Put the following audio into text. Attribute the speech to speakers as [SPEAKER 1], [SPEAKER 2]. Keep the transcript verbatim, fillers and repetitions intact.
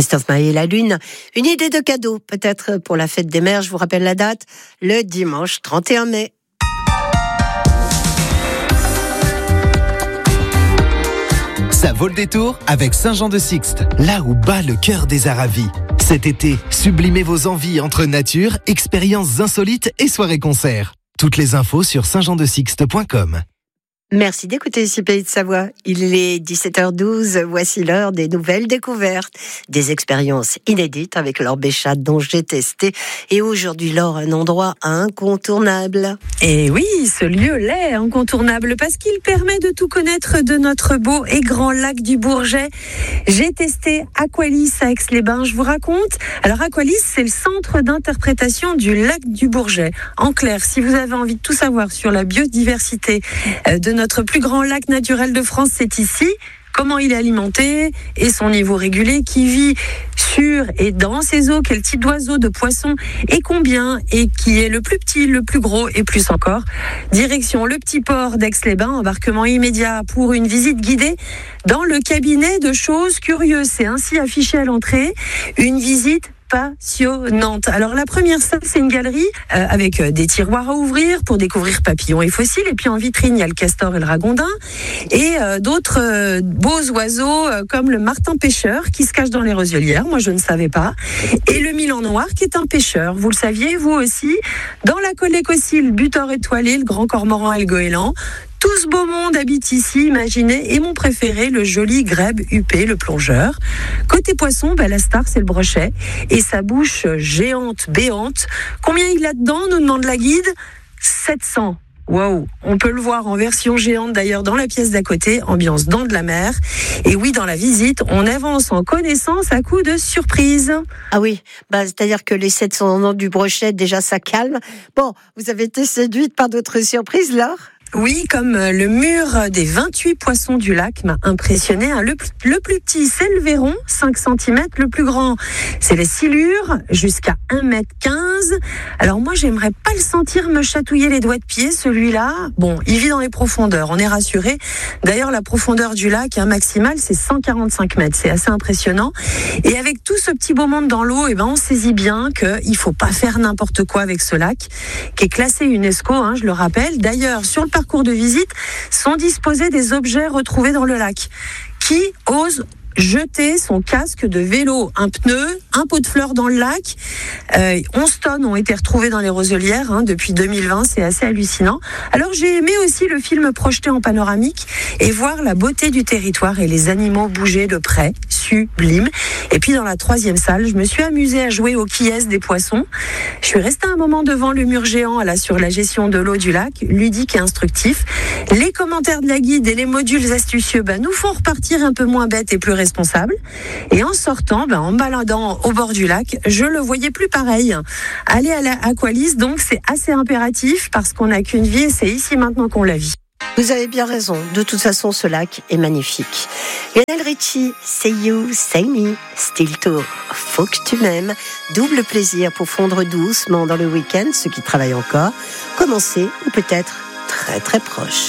[SPEAKER 1] Christophe Maé et la Lune. Une idée de cadeau, peut-être pour la fête des mères. Je vous rappelle la date, le dimanche trente et un mai.
[SPEAKER 2] Ça vaut le détour avec Saint-Jean-de-Sixte, là où bat le cœur des Aravis. Cet été, sublimez vos envies entre nature, expériences insolites et soirées-concerts. Toutes les infos sur saint jean de sixte point com.
[SPEAKER 1] Merci d'écouter ici Pays de Savoie. Il est dix-sept heures douze, voici l'heure des nouvelles découvertes, des expériences inédites avec Laure Béchat dont j'ai testé. Et aujourd'hui, Laure, un endroit incontournable.
[SPEAKER 3] Et oui, ce lieu l'est incontournable parce qu'il permet de tout connaître de notre beau et grand lac du Bourget. J'ai testé Aqualis à Aix-les-Bains, je vous raconte. Alors Aqualis, c'est le centre d'interprétation du lac du Bourget. En clair, si vous avez envie de tout savoir sur la biodiversité de notre plus grand lac naturel de France, c'est ici. Comment il est alimenté et son niveau régulé, qui vit sur et dans ses eaux, quel type d'oiseaux, de poissons et combien, et qui est le plus petit, le plus gros et plus encore. Direction le petit port d'Aix-les-Bains, embarquement immédiat pour une visite guidée dans le cabinet de choses curieuses. C'est ainsi affiché à l'entrée, une visite passionnante. Alors la première salle, c'est une galerie euh, avec euh, des tiroirs à ouvrir pour découvrir papillons et fossiles, et puis en vitrine il y a le castor et le ragondin et euh, d'autres euh, beaux oiseaux euh, comme le martin pêcheur qui se cache dans les roselières, moi je ne savais pas, et le milan noir qui est un pêcheur, vous le saviez vous aussi. Dans la collègue aussi le butor étoilé, le grand cormoran et le goéland. Tout ce beau monde habite ici, imaginez, et mon préféré, le joli grèbe huppé, le plongeur. Côté poisson, ben la star, c'est le brochet, et sa bouche géante, béante. Combien il a dedans, nous demande la guide ? sept cents. Waouh, on peut le voir en version géante d'ailleurs dans la pièce d'à côté, ambiance dents de la mer. Et oui, dans la visite, on avance en connaissance à coup de surprise.
[SPEAKER 1] Ah oui, bah, c'est-à-dire que les sept cents ans du brochet, déjà ça calme. Bon, vous avez été séduite par d'autres surprises, Laure ?
[SPEAKER 3] Oui, comme le mur des vingt-huit poissons du lac m'a impressionné. Le, le plus petit, c'est le verron, cinq centimètres. Le plus grand, c'est les silures, jusqu'à un mètre quinze. Alors moi, j'aimerais pas le sentir me chatouiller les doigts de pied, celui-là. Bon, il vit dans les profondeurs, on est rassuré. D'ailleurs, la profondeur du lac hein, maximale, c'est cent quarante-cinq mètres. C'est assez impressionnant. Et avec tout ce petit beau monde dans l'eau, eh ben, on saisit bien qu'il faut pas faire n'importe quoi avec ce lac, qui est classé UNESCO, hein, je le rappelle. D'ailleurs, sur le parcours de visite sont disposés des objets retrouvés dans le lac. Qui ose jeter son casque de vélo, un pneu, un pot de fleurs dans le lac. Euh, onze tonnes ont été retrouvées dans les roselières hein, depuis deux mille vingt, c'est assez hallucinant. Alors j'ai aimé aussi le film projeté en panoramique et voir la beauté du territoire et les animaux bouger de près, sublime. Et puis dans la troisième salle, je me suis amusée à jouer au qui-est des poissons. Je suis restée un moment devant le mur géant là, sur la gestion de l'eau du lac, ludique et instructif. Les commentaires de la guide et les modules astucieux bah, nous font repartir un peu moins bêtes et plus responsable. Et en sortant, ben, en me baladant au bord du lac, je le voyais plus pareil. Aller à l'Aqualis, donc, c'est assez impératif parce qu'on n'a qu'une vie et c'est ici maintenant qu'on la vit.
[SPEAKER 1] Vous avez bien raison. De toute façon, ce lac est magnifique. Lionel Richie, Say You, Say Me, Still Tour, Faut que tu m'aimes. Double plaisir pour fondre doucement dans le week-end, ceux qui travaillent encore. Commencer ou peut-être très très proche.